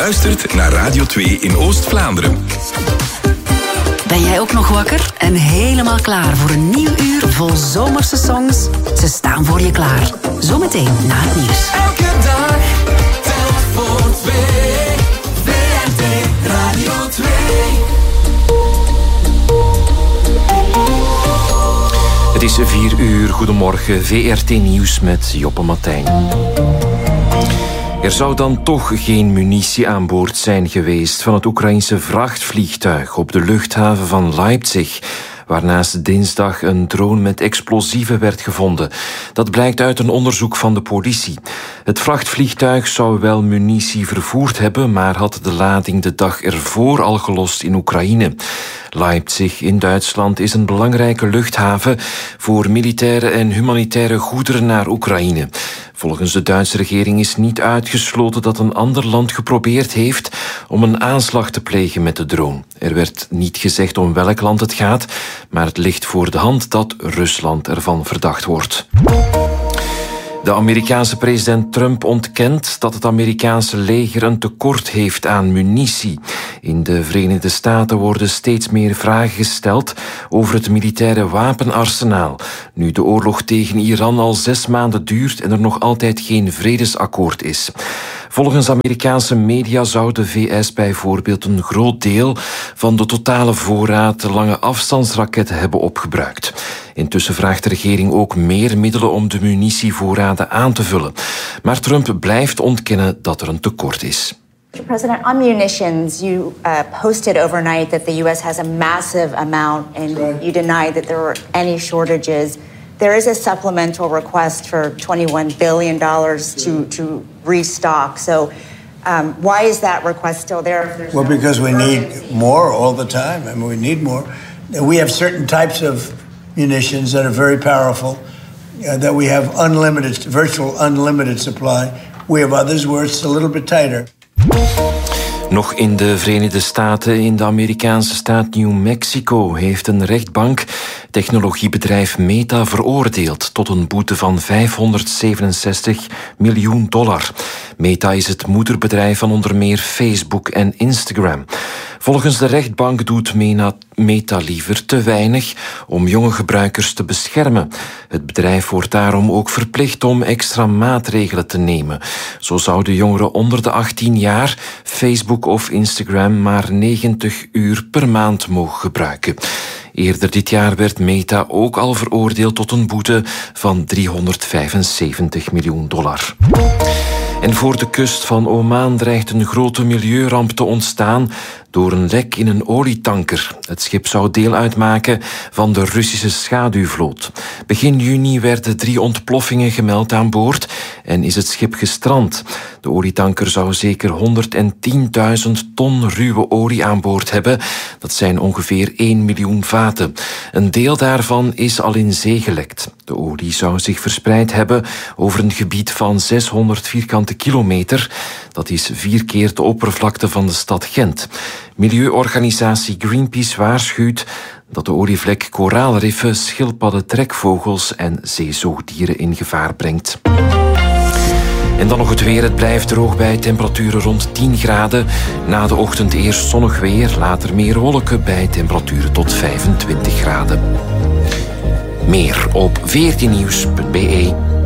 luistert naar Radio 2 in Oost-Vlaanderen. Ben jij ook nog wakker en helemaal klaar voor een nieuw uur vol zomerse songs? Ze staan voor je klaar. Zometeen na het nieuws. Elke dag telt voor twee. VRT Radio 2. Het is 4 uur. Goedemorgen. VRT Nieuws met Joppe Martijn. Er zou dan toch geen munitie aan boord zijn geweest van het Oekraïense vrachtvliegtuig op de luchthaven van Leipzig, waarnaast dinsdag een drone met explosieven werd gevonden. Dat blijkt uit een onderzoek van de politie. Het vrachtvliegtuig zou wel munitie vervoerd hebben, maar had de lading de dag ervoor al gelost in Oekraïne. Leipzig in Duitsland is een belangrijke luchthaven voor militaire en humanitaire goederen naar Oekraïne. Volgens de Duitse regering is niet uitgesloten dat een ander land geprobeerd heeft om een aanslag te plegen met de drone. Er werd niet gezegd om welk land het gaat, maar het ligt voor de hand dat Rusland ervan verdacht wordt. De Amerikaanse president Trump ontkent dat het Amerikaanse leger een tekort heeft aan munitie. In de Verenigde Staten worden steeds meer vragen gesteld over het militaire wapenarsenaal, nu de oorlog tegen Iran al 6 maanden duurt en er nog altijd geen vredesakkoord is. Volgens Amerikaanse media zou de VS bijvoorbeeld een groot deel van de totale voorraad lange afstandsraketten hebben opgebruikt. Intussen vraagt de regering ook meer middelen om de munitievoorraden aan te vullen. Maar Trump blijft ontkennen dat er een tekort is. Mr. President, on munitions, you posted overnight that the U.S. has a massive amount, and you denied that there were any shortages. There is a supplemental request for $21 billion to restock. So why is that request still there? Well, because we need more all the time. I mean, we need more. We have certain types of munitions that are very powerful, that we have virtual unlimited supply. We have others where it's a little bit tighter. Nog in de Verenigde Staten, in de Amerikaanse staat New Mexico, heeft een rechtbank technologiebedrijf Meta veroordeeld tot een boete van $567 miljoen. Meta is het moederbedrijf van onder meer Facebook en Instagram. Volgens de rechtbank doet Meta liever te weinig om jonge gebruikers te beschermen. Het bedrijf wordt daarom ook verplicht om extra maatregelen te nemen. Zo zouden jongeren onder de 18 jaar Facebook of Instagram maar 90 uur per maand mogen gebruiken. Eerder dit jaar werd Meta ook al veroordeeld tot een boete van $375 miljoen. En voor de kust van Oman dreigt een grote milieuramp te ontstaan door een lek in een olietanker. Het schip zou deel uitmaken van de Russische schaduwvloot. Begin juni werden 3 ontploffingen gemeld aan boord en is het schip gestrand. De olietanker zou zeker 110.000 ton ruwe olie aan boord hebben. Dat zijn ongeveer 1 miljoen vaten. Een deel daarvan is al in zee gelekt. De olie zou zich verspreid hebben over een gebied van 600 vierkante kilometer. Dat is 4 keer de oppervlakte van de stad Gent. Milieuorganisatie Greenpeace waarschuwt dat de olievlek koraalriffen, schildpadden, trekvogels en zeezoogdieren in gevaar brengt. En dan nog het weer. Het blijft droog bij temperaturen rond 10 graden. Na de ochtend eerst zonnig weer, later meer wolken bij temperaturen tot 25 graden. Meer op vrtnieuws.be.